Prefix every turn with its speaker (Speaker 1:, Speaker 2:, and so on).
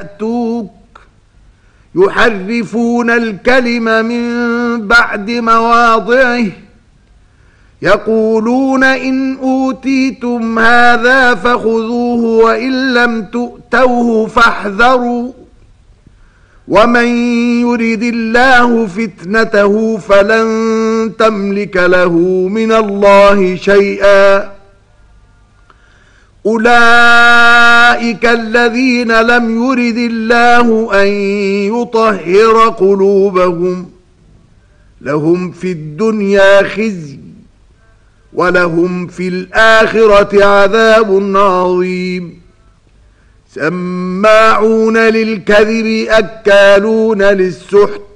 Speaker 1: يأتوك يحرفون الكلم من بعد مواضعه يقولون إن أوتيتم هذا فخذوه وإن لم تؤتوه فاحذروا ومن يرد الله فتنته فلن تملك له من الله شيئا أولئك الذين لم يرد الله أن يطهر قلوبهم لهم في الدنيا خزي ولهم في الآخرة عذاب عظيم سماعون للكذب أكالون للسحت